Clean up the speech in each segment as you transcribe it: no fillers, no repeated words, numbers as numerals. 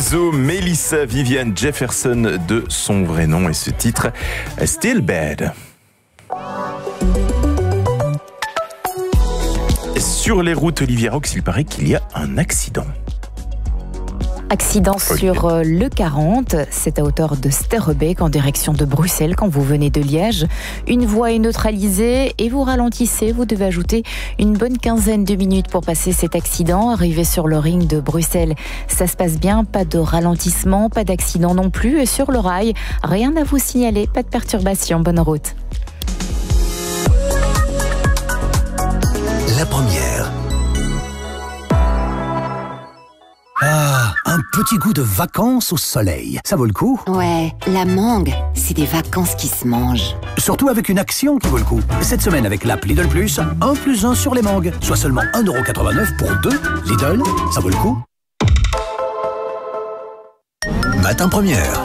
Lizzo, Melissa Vivian Jefferson de son vrai nom, et ce titre, Still Bad. Sur les routes Olivier Rox, il paraît qu'il y a un accident. Accident sur le 40, c'est à hauteur de Sterrebeek en direction de Bruxelles quand vous venez de Liège. Une voie est neutralisée et vous ralentissez. Vous devez ajouter une bonne quinzaine de minutes pour passer cet accident. Arrivé sur le ring de Bruxelles, ça se passe bien, pas de ralentissement, pas d'accident non plus. Et sur le rail, rien à vous signaler, pas de perturbation. Bonne route. La première. Ah, un petit goût de vacances au soleil. Ça vaut le coup? Ouais, la mangue, c'est des vacances qui se mangent. Surtout avec une action qui vaut le coup. Cette semaine avec l'app Lidl Plus, 1 + 1 sur les mangues. Soit seulement 1,89 € pour 2. Lidl, ça vaut le coup. Matin première.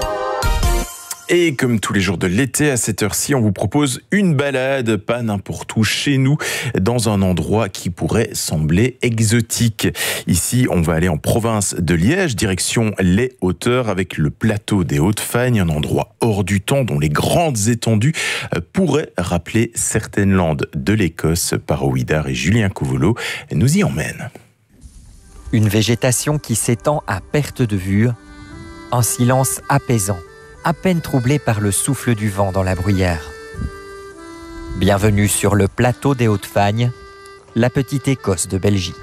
Et comme tous les jours de l'été, à cette heure-ci, on vous propose une balade, pas n'importe où, chez nous, dans un endroit qui pourrait sembler exotique. Ici, on va aller en province de Liège, direction les hauteurs, avec le plateau des Hautes-Fagnes, un endroit hors du temps dont les grandes étendues pourraient rappeler certaines landes de l'Écosse. Paro Ouidar et Julien Covolo nous y emmènent. Une végétation qui s'étend à perte de vue, un silence apaisant, à peine troublé par le souffle du vent dans la bruyère. Bienvenue sur le plateau des Hautes-Fagnes, la petite Écosse de Belgique.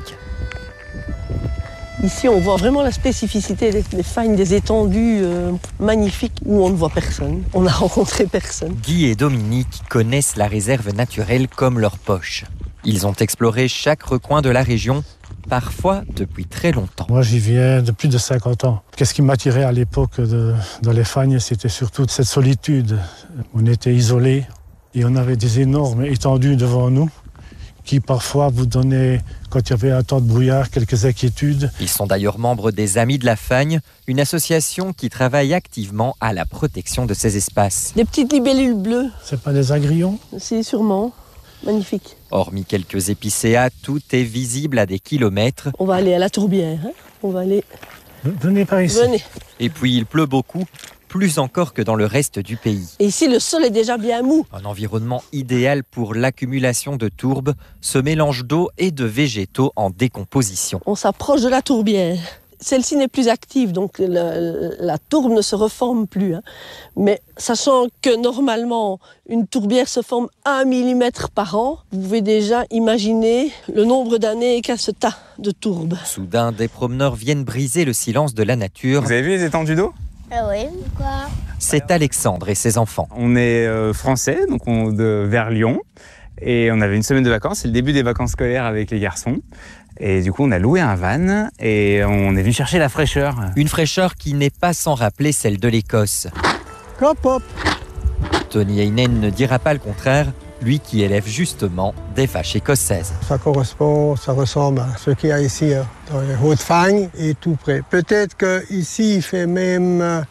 Ici, on voit vraiment la spécificité des fagnes, des étendues magnifiques où on ne voit personne. On n'a rencontré personne. Guy et Dominique connaissent la réserve naturelle comme leur poche. Ils ont exploré chaque recoin de la région, parfois depuis très longtemps. Moi, j'y viens depuis plus de 50 ans. Qu'est-ce qui m'attirait à l'époque dans les Fagnes, c'était surtout cette solitude. On était isolés et on avait des énormes étendues devant nous qui parfois vous donnaient, quand il y avait un temps de brouillard, quelques inquiétudes. Ils sont d'ailleurs membres des Amis de la Fagne, une association qui travaille activement à la protection de ces espaces. Des petites libellules bleues. C'est pas des agrillons? Si, sûrement. Magnifique. Hormis quelques épicéas, tout est visible à des kilomètres. On va aller à la tourbière. Hein. On va aller... Venez par ici. Venez. Et puis il pleut beaucoup, plus encore que dans le reste du pays. Et ici, le sol est déjà bien mou. Un environnement idéal pour l'accumulation de tourbes, ce mélange d'eau et de végétaux en décomposition. On s'approche de la tourbière. Celle-ci n'est plus active, donc la tourbe ne se reforme plus. Hein. Mais sachant que normalement, une tourbière se forme 1 mm par an, vous pouvez déjà imaginer le nombre d'années qu'a ce tas de tourbes. Soudain, des promeneurs viennent briser le silence de la nature. Vous avez vu les étendues d'eau ? Oui, quoi ? C'est Alexandre et ses enfants. On est français, donc vers Lyon. Et on avait une semaine de vacances, c'est le début des vacances scolaires avec les garçons. Et du coup, on a loué un van et on est venu chercher la fraîcheur. Une fraîcheur qui n'est pas sans rappeler celle de l'Écosse. Hop, hop. Tony Heinen ne dira pas le contraire, lui qui élève justement des vaches écossaises. Ça ressemble à ce qu'il y a ici dans les Hautes-Fagnes et tout près. Peut-être qu'ici, il fait même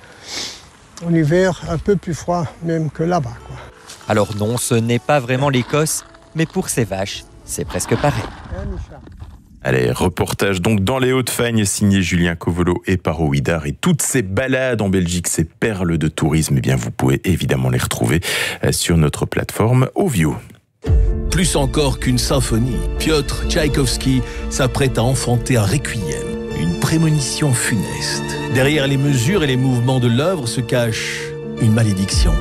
en hiver un peu plus froid même que là-bas, quoi. Alors non, ce n'est pas vraiment l'Écosse, mais pour ces vaches, c'est presque pareil. Allez, reportage donc dans les Hautes-Fagnes, signé Julien Covolo et Paro Ouidar. Et toutes ces balades en Belgique, ces perles de tourisme, eh bien vous pouvez évidemment les retrouver sur notre plateforme Ovio. Plus encore qu'une symphonie, Piotr Tchaïkovski s'apprête à enfanter un requiem, une prémonition funeste. Derrière les mesures et les mouvements de l'œuvre se cache une malédiction.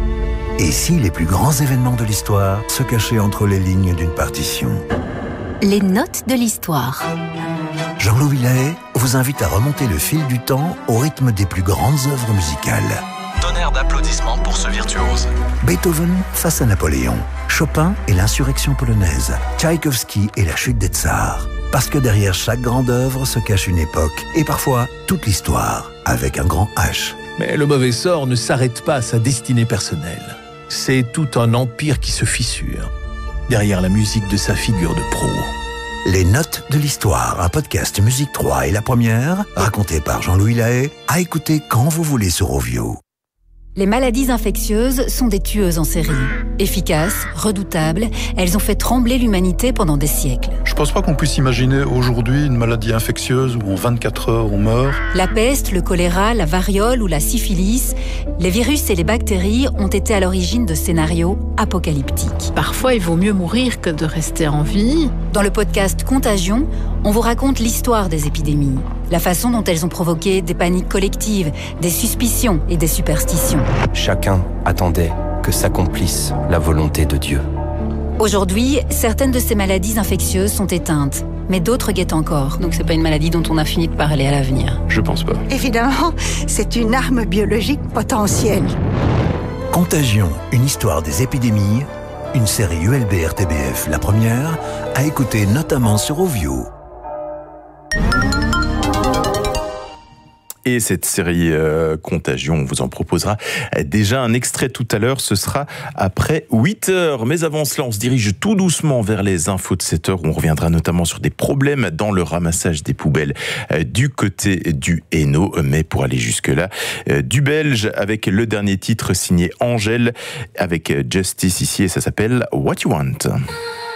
Et si les plus grands événements de l'histoire se cachaient entre les lignes d'une partition? Les notes de l'histoire. Jean-Louis Lahaye vous invite à remonter le fil du temps au rythme des plus grandes œuvres musicales. Tonnerre d'applaudissements pour ce virtuose. Beethoven face à Napoléon, Chopin et l'insurrection polonaise, Tchaïkovski et la chute des tsars. Parce que derrière chaque grande œuvre se cache une époque et parfois toute l'histoire, avec un grand H. Mais le mauvais sort ne s'arrête pas à sa destinée personnelle. C'est tout un empire qui se fissure derrière la musique de sa figure de proue. Les notes de l'histoire, un podcast Musique 3 et la première, raconté par Jean-Louis Lahaye, à écouter quand vous voulez sur Ovio. Les maladies infectieuses sont des tueuses en série. Efficaces, redoutables, elles ont fait trembler l'humanité pendant des siècles. Je pense pas qu'on puisse imaginer aujourd'hui une maladie infectieuse où en 24 heures on meurt. La peste, le choléra, la variole ou la syphilis, les virus et les bactéries ont été à l'origine de scénarios apocalyptiques. Parfois, il vaut mieux mourir que de rester en vie. Dans le podcast Contagion, on vous raconte l'histoire des épidémies, la façon dont elles ont provoqué des paniques collectives, des suspicions et des superstitions. Chacun attendait que s'accomplisse la volonté de Dieu. Aujourd'hui, certaines de ces maladies infectieuses sont éteintes, mais d'autres guettent encore. Donc c'est pas une maladie dont on a fini de parler à l'avenir. Je pense pas. Évidemment, c'est une arme biologique potentielle. Contagion, une histoire des épidémies, une série ULB RTBF, la première, à écouter notamment sur Ovio. Et cette série Contagion, on vous en proposera déjà un extrait tout à l'heure, ce sera après 8h. Mais avant cela, on se dirige tout doucement vers les infos de 7h, où on reviendra notamment sur des problèmes dans le ramassage des poubelles du côté du Hainaut. Mais pour aller jusque-là, du belge avec le dernier titre signé Angèle avec Justice ici, et ça s'appelle What You Want.